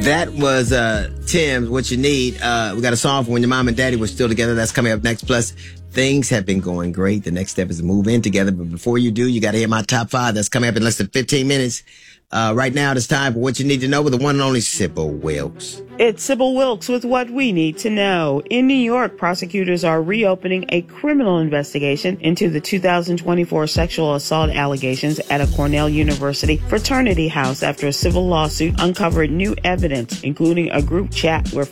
That was Tim's What You Need. We got a song for when your mom and daddy were still together. That's coming up next. Plus, things have been going great. The next step is to move in together. But before you do, you got to hear my top 5. That's coming up in less than 15 minutes. Right now, it's time for What You Need to Know with the one and only Sybil Wilkes. It's Sybil Wilkes with what we need to know. In New York, prosecutors are reopening a criminal investigation into the 2024 sexual assault allegations at a Cornell University fraternity house after a civil lawsuit uncovered new evidence, including a group chat where